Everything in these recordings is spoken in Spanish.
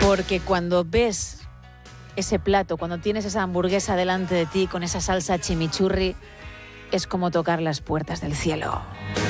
Porque cuando ves ese plato, cuando tienes esa hamburguesa delante de ti con esa salsa chimichurri, es como tocar las puertas del cielo.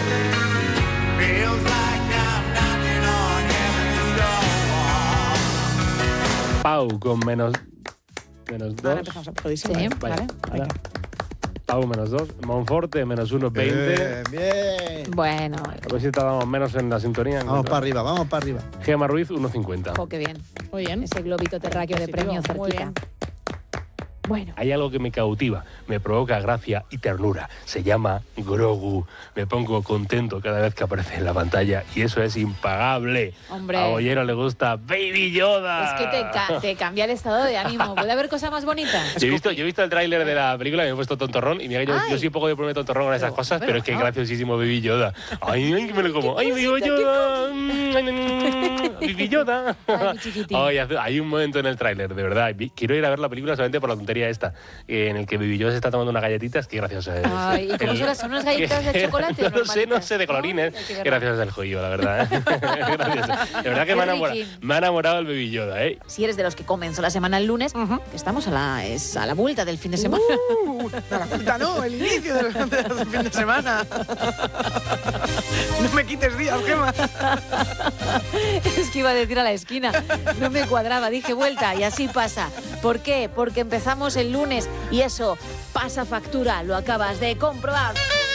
Pau con menos 2. Ahora empezamos a aplaudísimo. Sí, Vale. Ahora. Pau menos 2. Monforte menos 1,20. Bien. Bueno, A ver si estábamos menos en la sintonía. Vamos para arriba, vamos para arriba. Gema Ruiz, 1,50. jo, qué bien. Muy bien. Ese globito terráqueo de Positivo, premio muy cerquita. bien. Bueno, Hay algo que me cautiva, me provoca gracia y ternura. Se llama Grogu. Me pongo contento cada vez que aparece en la pantalla y eso es impagable. Hombre. A Bollero le gusta Baby Yoda. es que te cambia el estado de ánimo. ¿Puede haber cosa más bonita? Yo he visto el tráiler de la película y me he puesto tontorrón. Y mira, yo soy un poco de ponerme tontorrón con esas cosas, pero es que es graciosísimo Baby Yoda. Ay, que me lo como. Ay, Baby Yoda. Baby Yoda. Ay, mi chiquitín. Ay, hay un momento en el tráiler, de verdad. Quiero ir a ver la película solamente por la tontería esta, en el que Baby Yoda se está tomando unas galletitas. Qué graciosa es. Ay, ¿y cómo son unas galletas de chocolate? No sé, de colorines. Ay, qué Qué gracioso es el joyo, la verdad. Qué gracioso. De verdad que me ha enamorado el Baby Yoda, ¿eh? Si eres de los que comenzó la semana el lunes, que estamos a la vuelta del fin de semana. A la vuelta no, el inicio del fin de semana. No me quites días, Gema. Es que iba a decir a la esquina, no me cuadraba, dije vuelta y así pasa. ¿Por qué? Porque empezamos el lunes y eso pasa factura, lo acabas de comprobar.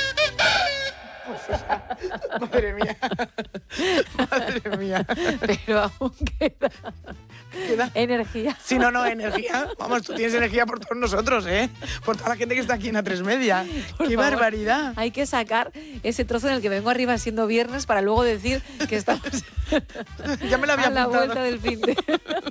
Madre mía. Madre mía. Pero aún queda ¿Queda? energía. Si no, energía. Vamos, tú tienes energía por todos nosotros, ¿eh? Por toda la gente que está aquí en A3 Media. Por ¡Qué favor, barbaridad! Hay que sacar ese trozo en el que vengo arriba siendo viernes para luego decir que estamos Ya me lo había a la apuntado. vuelta del fin de...